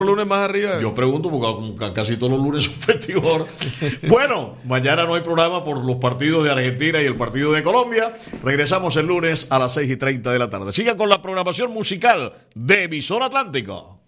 lunes más arriba. Yo pregunto porque como casi todos los lunes son festivos. Bueno, mañana no hay programa por los partidos de Argentina y el partido de Colombia. Regresamos el lunes a las 6:30 de la tarde. Sigan con la programación musical de Emisor Atlántico.